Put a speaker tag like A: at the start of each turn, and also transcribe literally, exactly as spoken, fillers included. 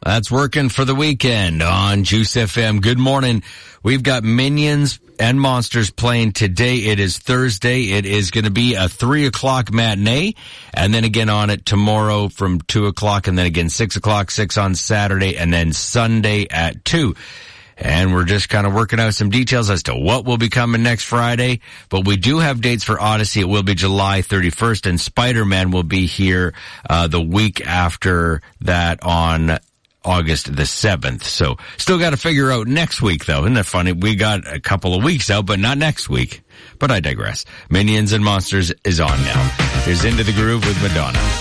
A: That's working for the weekend on Juice F M. Good morning. We've got Minions and Monsters playing today. It is Thursday. It is going to be a three o'clock matinee, and then again on it tomorrow from two o'clock, and then again six o'clock, six on Saturday, and then Sunday at two. And we're just kind of working out some details as to what will be coming next Friday. But we do have dates for Odyssey. It will be July thirty-first, and Spider-Man will be here uh the week after that on August the seventh. So still got to figure out next week, though. Isn't that funny? We got a couple of weeks out, but not next week. But I digress. Minions and Monsters is on now. Here's Into the Groove with Madonna.